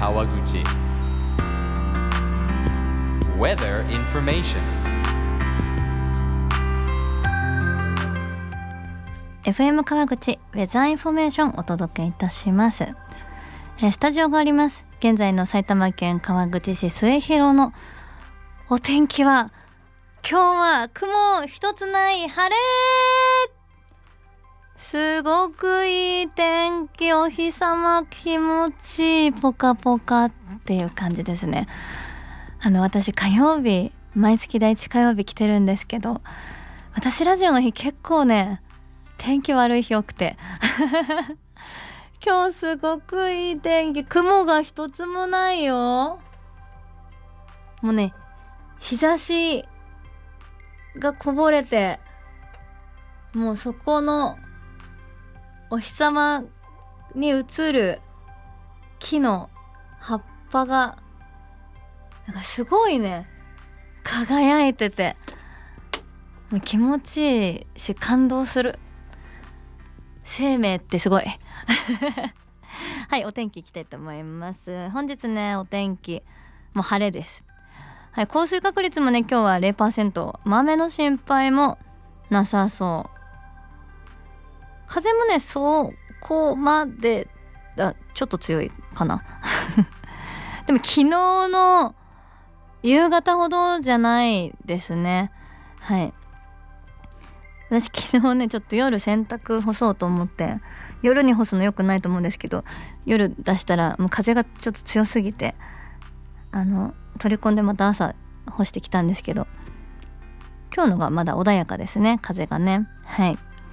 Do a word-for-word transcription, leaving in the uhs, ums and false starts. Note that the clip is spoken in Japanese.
Kawaguchi Weather Information エフエム 川口ウェザーインフォメーションお届けいたします。えスタジオがあります。現在の埼玉県川口市末広のお天気は、今日は雲一つない晴れ、すごくいい天気、お日様気持ちいい、ポカポカっていう感じですね。あの私火曜日、毎月第一火曜日来てるんですけど、私ラジオの日結構ね天気悪い日多くて今日すごくいい天気、雲が一つもないよ。もうね、日差しがこぼれて、もうそこのお日様に映る木の葉っぱがなんかすごいね輝いてて、もう気持ちいいし感動する。生命ってすごいはい、お天気いきたいと思います。本日ね、お天気もう晴れです。はい、降水確率もね、今日は ゼロパーセント、雨の心配もなさそう。風もね、そこまであちょっと強いかなでも昨日の夕方ほどじゃないですね。はい、私昨日ねちょっと夜洗濯干そうと思って、夜に干すの良くないと思うんですけど、夜出したらもう風がちょっと強すぎて、あの取り込んでまた朝干してきたんですけど、今日のがまだ穏やかですね、風がね。はい、